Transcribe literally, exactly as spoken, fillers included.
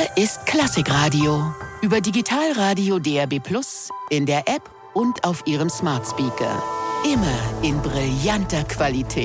Hier ist Klassikradio. Über Digitalradio D A B plus, in der App und auf Ihrem Smart Speaker. Immer in brillanter Qualität.